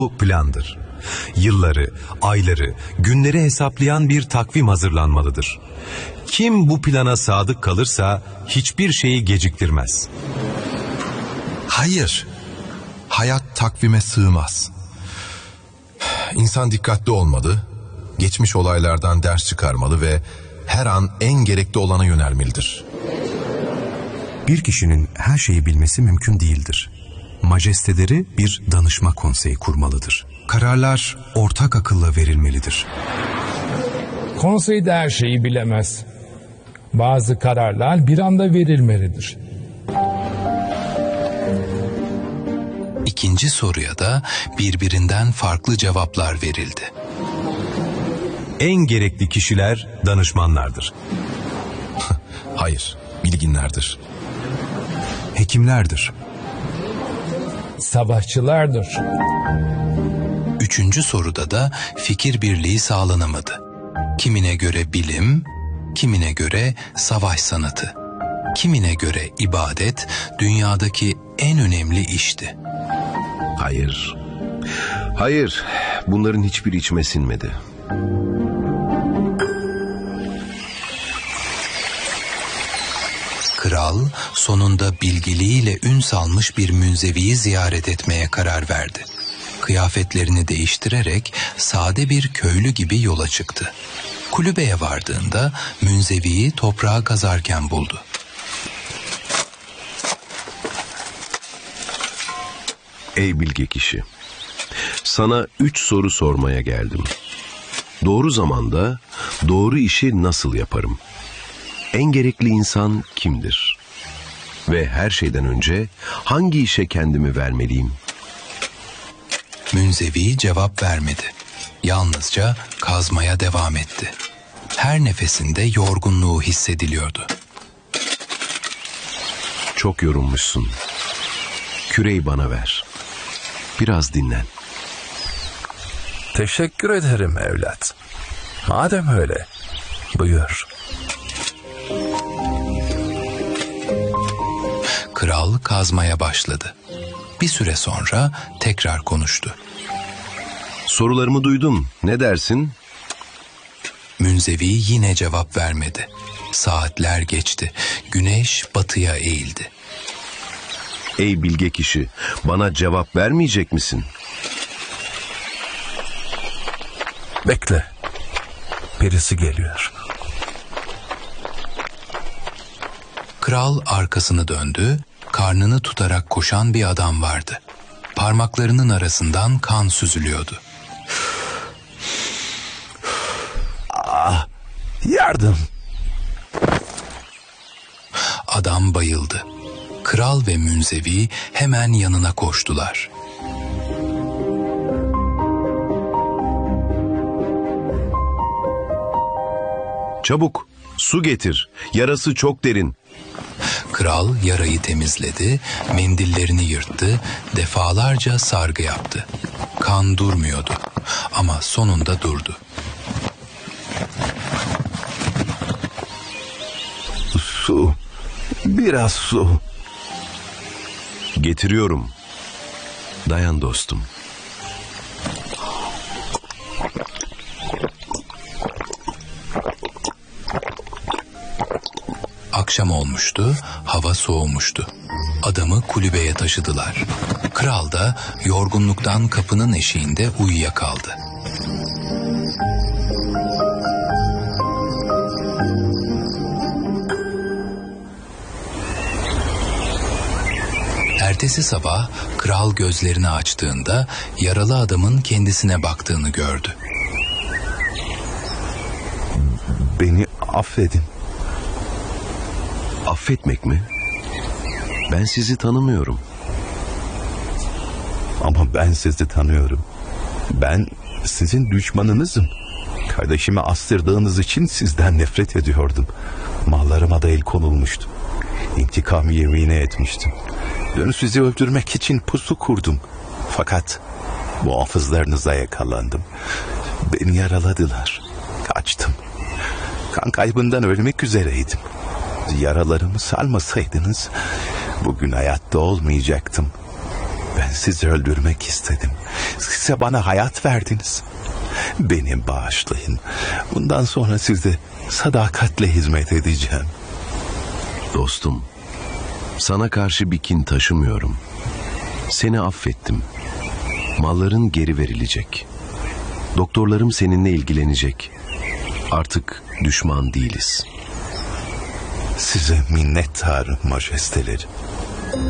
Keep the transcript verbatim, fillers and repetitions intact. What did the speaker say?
Bu plandır. Yılları, ayları, günleri hesaplayan bir takvim hazırlanmalıdır. Kim bu plana sadık kalırsa hiçbir şeyi geciktirmez. Hayır, hayat takvime sığmaz. İnsan dikkatli olmalı, geçmiş olaylardan ders çıkarmalı ve her an en gerekli olana yönelmelidir. Bir kişinin her şeyi bilmesi mümkün değildir. Majesteleri bir danışma konseyi kurmalıdır. Kararlar ortak akılla verilmelidir. Konsey de her şeyi bilemez. Bazı kararlar bir anda verilmelidir. İkinci soruya da birbirinden farklı cevaplar verildi. En gerekli kişiler danışmanlardır. Hayır, bilginlerdir. Hekimlerdir. Savaşçılardır. Üçüncü soruda da fikir birliği sağlanamadı. Kimine göre bilim, kimine göre savaş sanatı, kimine göre ibadet dünyadaki en önemli işti. Hayır. Hayır, bunların hiçbiri içime sinmedi. Kral sonunda bilgiliğiyle ün salmış bir münzeviyi ziyaret etmeye karar verdi. Kıyafetlerini değiştirerek sade bir köylü gibi yola çıktı. Kulübeye vardığında münzeviyi toprağa kazarken buldu. Ey bilge kişi, sana üç soru sormaya geldim. Doğru zamanda doğru işi nasıl yaparım? En gerekli insan kimdir? Ve her şeyden önce hangi işe kendimi vermeliyim? Münzevi cevap vermedi. Yalnızca kazmaya devam etti. Her nefesinde yorgunluğu hissediliyordu. Çok yorulmuşsun. Küreyi bana ver. Biraz dinlen. Teşekkür ederim evlat. Madem öyle, buyur. Kral kazmaya başladı. Bir süre sonra tekrar konuştu. Sorularımı duydum. Ne dersin? Münzevi yine cevap vermedi. Saatler geçti. Güneş batıya eğildi. Ey bilge kişi, bana cevap vermeyecek misin? Bekle. Birisi geliyor. Kral arkasını döndü. Karnını tutarak koşan bir adam vardı. Parmaklarının arasından kan süzülüyordu. Ah, yardım. Adam bayıldı. Kral ve münzevi hemen yanına koştular. Çabuk, su getir. Yarası çok derin. Kral yarayı temizledi, mendillerini yırttı, defalarca sargı yaptı. Kan durmuyordu ama sonunda durdu. Su, biraz su. Getiriyorum. Dayan dostum. Akşam olmuştu, hava soğumuştu. Adamı kulübeye taşıdılar. Kral da yorgunluktan kapının eşiğinde uyuyakaldı. Ertesi sabah kral gözlerini açtığında yaralı adamın kendisine baktığını gördü. Beni affedin. Affetmek mi? Ben sizi tanımıyorum. Ama ben sizi tanıyorum. Ben sizin düşmanınızım. Kardeşimi astırdığınız için sizden nefret ediyordum. Mallarıma da el konulmuştu. İntikam yemini etmiştim. Dün sizi öldürmek için pusu kurdum. Fakat muhafızlarınıza yakalandım. Beni yaraladılar. Kaçtım. Kan kaybından ölmek üzereydim. Yaralarımı sarmasaydınız bugün hayatta olmayacaktım. Ben sizi öldürmek istedim. Size bana hayat verdiniz. Beni bağışlayın. Bundan sonra size sadakatle hizmet edeceğim. Dostum, sana karşı bir kin taşımıyorum. Seni affettim. Malların geri verilecek. Doktorlarım seninle ilgilenecek. Artık düşman değiliz. Size minnettarım majesteleri.